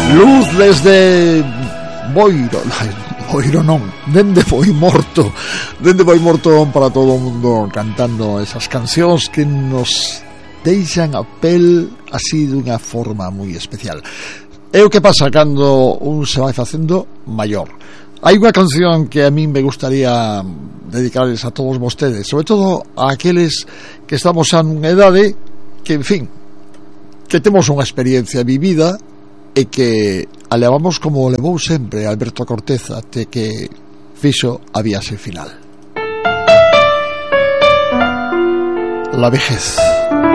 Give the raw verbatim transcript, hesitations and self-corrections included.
Luz desde Boiro, Boiro non, dende Boimorto, dende Boimorto para todo o mundo cantando esas cancións que nos deixan a pel así dunha forma moi especial. É o que pasa cando un se vai facendo maior. Hai unha canción que a min me gustaría dedicarles a todos vostedes, sobre todo a aqueles que estamos a unha edade que, en fin, que temos unha experiencia vivida e que a levamos como levou sempre Alberto Cortez até que fixo a viaxe final. La vejez.